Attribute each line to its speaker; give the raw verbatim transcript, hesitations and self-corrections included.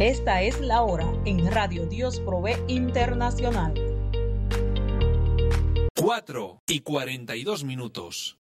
Speaker 1: Esta es la hora en Radio Dios Provee Internacional.
Speaker 2: cuatro y cuarenta y dos minutos.